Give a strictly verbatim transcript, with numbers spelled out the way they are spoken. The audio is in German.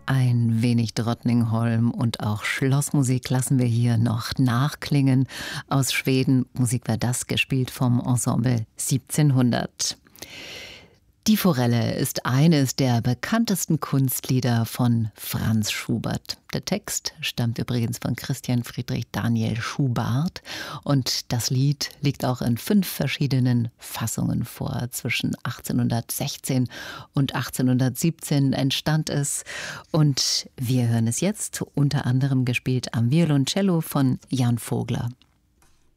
Ein wenig Drottningholm und auch Schlossmusik lassen wir hier noch nachklingen. Aus Schweden, Musik war das, gespielt vom Ensemble siebzehnhundert. Die Forelle ist eines der bekanntesten Kunstlieder von Franz Schubert. Der Text stammt übrigens von Christian Friedrich Daniel Schubart und das Lied liegt auch in fünf verschiedenen Fassungen vor. Zwischen achtzehnhundertsechzehn und achtzehnhundertsiebzehn entstand es und wir hören es jetzt, unter anderem gespielt am Violoncello von Jan Vogler.